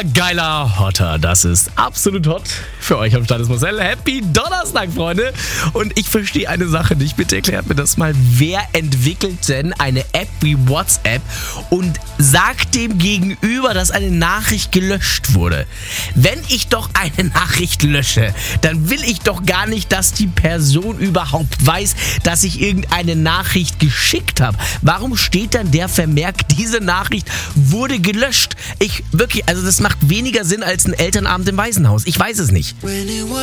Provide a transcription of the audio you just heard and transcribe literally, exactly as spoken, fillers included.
geiler, hotter. Das ist absolut hot. Für euch am Start ist Marcel. Happy Donnerstag, Freunde. Und ich verstehe eine Sache nicht. Bitte erklärt mir das mal. Wer entwickelt denn eine App wie WhatsApp und sagt dem Gegenüber, dass eine Nachricht gelöscht wurde? Wenn ich doch eine Nachricht lösche, dann will ich doch gar nicht, dass die Person überhaupt weiß, dass ich irgendeine Nachricht geschickt habe. Warum steht dann der Vermerk, diese Nachricht wurde gelöscht? Ich wirklich, also das macht weniger Sinn als ein Elternabend im Waisenhaus. Ich weiß es nicht.